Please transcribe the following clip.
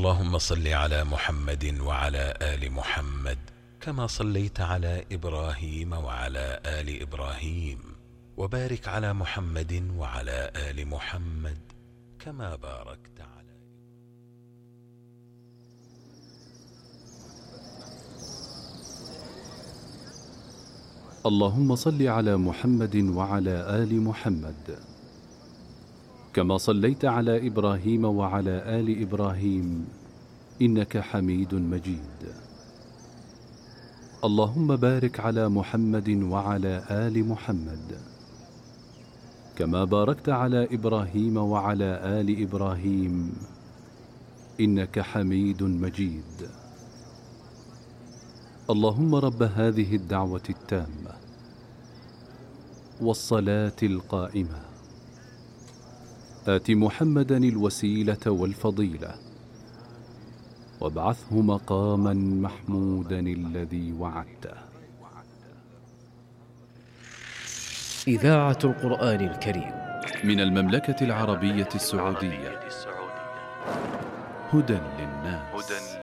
اللهم صل على محمد وعلى آل محمد كما صليت على إبراهيم وعلى آل إبراهيم، وبارك على محمد وعلى آل محمد كما باركت على اللهم صل على محمد وعلى آل محمد كما صليت على إبراهيم وعلى آل إبراهيم إنك حميد مجيد. اللهم بارك على محمد وعلى آل محمد كما باركت على إبراهيم وعلى آل إبراهيم إنك حميد مجيد. اللهم رب هذه الدعوة التامة والصلاة القائمة آت محمدا الوسيلة والفضيلة وابعثه مقاما محمودا الذي وعدته. إذاعة القرآن الكريم من المملكة العربية السعودية، هدى للناس.